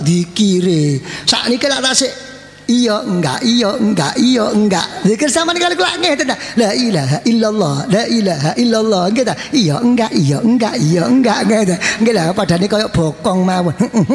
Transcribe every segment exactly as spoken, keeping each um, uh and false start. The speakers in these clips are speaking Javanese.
dikire. Sakniki lak tasik iya enggak iya enggak iya enggak. Zikir sama nih kalau ngeten la ilaha illallah la ilaha illallah gitu. Iya enggak iya enggak iya enggak gitu. Nggih lah padane koyo bokong mawon.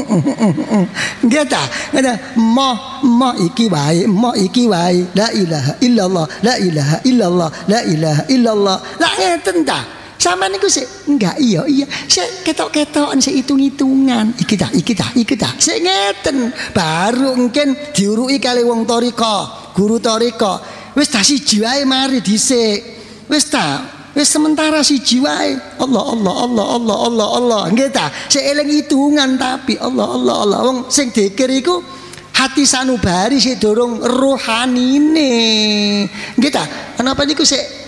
Nggih ta. Mo mo iki wae mo iki wae la ilaha illallah la ilaha illallah la ilaha illallah. Lah ngeten ta. Sama niku sik enggak iya iya sik ketok-ketokan sik hitung-hitungan iki ta iki ta iki ta sik ngeten baru mungkin diuruki kali wong toriko guru toriko wis ta siji wae mari dhisik wis ta wis sementara siji wae Allah Allah Allah Allah Allah Allah nggih ta sik eling hitungan tapi Allah Allah Allah wong sing dikir iku hati sanubari sik dorong rohanine nggih ta kenapa niku sik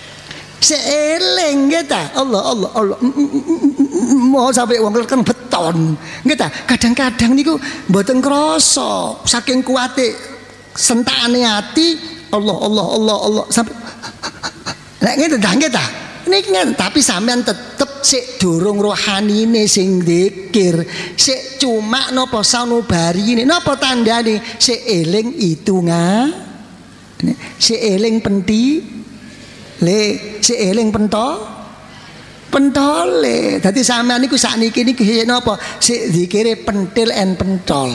seeleng kita Allah Allah Allah mau sampai wong kan beton kita kadang-kadang niku mboten krasa saking kuate sentakane ati Allah Allah Allah Allah sampai nek ngene ta kita niki tapi sampean tetep sik durung rohanine sing zikir sik cuma napa sanubarine napa tandane sik eling hitungan sik eling penti le si eling pento pentole dadi sampean niku sakniki niku napa sik dikire pentil en pentol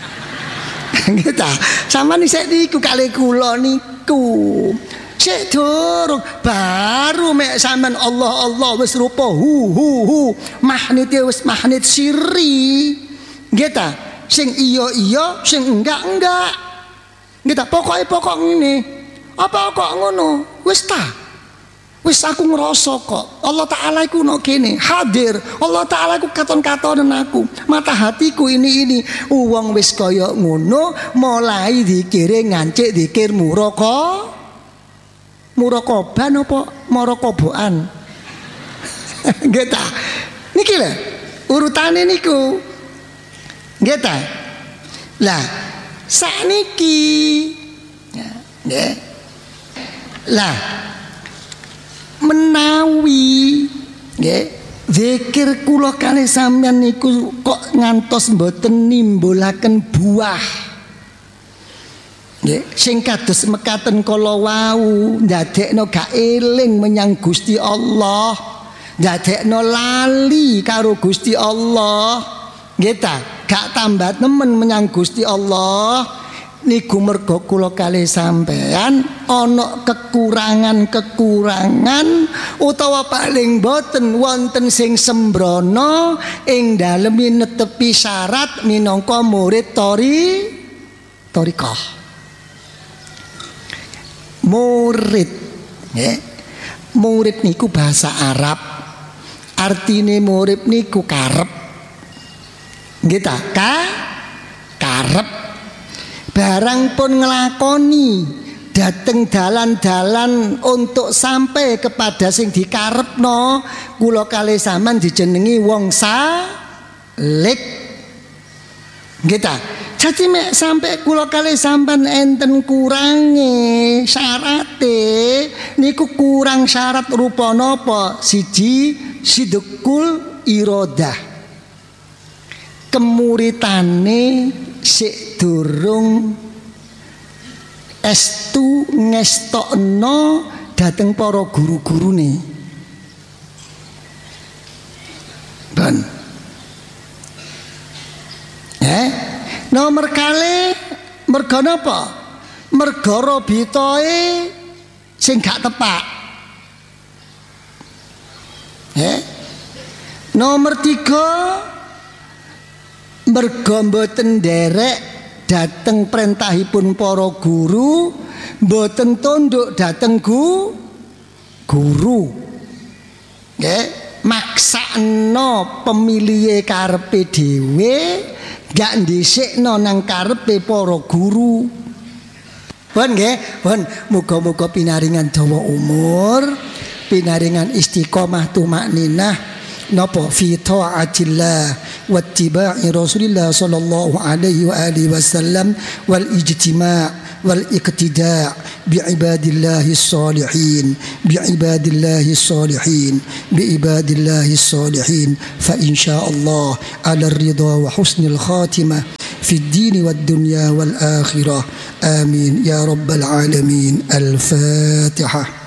gitu sampean sik niku kali kula niku sik durung baru mek sampean Allah Allah wis rupa hu hu hu magnete wis magnet siri gitu sing iya iya sing enggak enggak gitu pokoke pokok ngene apa kok ngono wis ta wis aku ngerasa kok Allah Ta'ala iku no kene hadir Allah Ta'ala iku katon-katonen aku mata hatiku ini ini uang wis kaya ngono mulai dikire ngancik dikir muraka murakoban apa marakoboan nggih ta niki lho urutane niku nggih ta lah sakniki nggih lah menawi nggih zikir kula kalih sampeyan niku kok ngantos mboten nimbulaken buah nggih sing kados mekaten kala wau ndadekno gak eling menyang Gusti Allah ndadekno lali karo Gusti Allah nggih ta gak tambah nemen menyang Gusti Allah niku mergo kula kalih sampean ana kekurangan-kekurangan utawa paling boten wonten sing sembrono ing dalemi netepi syarat minangka murid tori thariqah murid nggih murid niku bahasa Arab artine murid niku karep nggih ta ka karep barang pun ngelakoni dateng dalan-dalan untuk sampai kepada sing dikarepno kula kalih sampean dijenengi wong salik nggih ta jadi mek sampai kula kalih sampean enten kurange syarate niku kurang syarat rupa napa siji sidqul iradah kemuritane sik durung estu ngestokno dateng para guru-gurune ban eh nomor kali mergo napa mergo robitoe sing gak tepak eh nomor tiga mergo mboten nderek dateng perintahipun para guru mboten tunduk dateng gu guru nggih maksakno pemilihe karepe dhewe gak ndisikno nang karepe para guru pun nggih pun muga-muga pinaringan dawa umur pinaringan istiqomah tumakninah napa fi ta'atillah wa ittiba'i Rasulillah sallallahu alaihi wa alihi wasallam wal ijtima' wal iqtida' bi ibadillahi salihin bi ibadillahi salihin bi ibadillahi salihin fa insyaallah ala ridha wa husnil khatimah في الدين والدنيا والآخرة آمين يا رب العالمين. الفاتحة.